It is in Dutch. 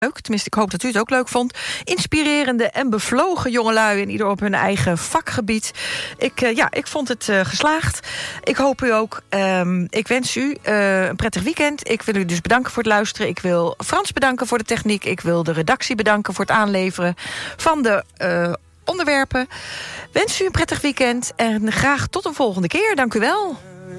leuk. Tenminste, ik hoop dat u het ook leuk vond. Inspirerende en bevlogen jongelui, en ieder op hun eigen vakgebied. Ik vond het geslaagd. Ik hoop u ook. Ik wens u een prettig weekend. Ik wil u dus bedanken voor het luisteren. Ik wil Frans bedanken voor de techniek. Ik wil de redactie bedanken voor het aanleveren van de onderwerpen. Wens u een prettig weekend en graag tot een volgende keer. Dank u wel.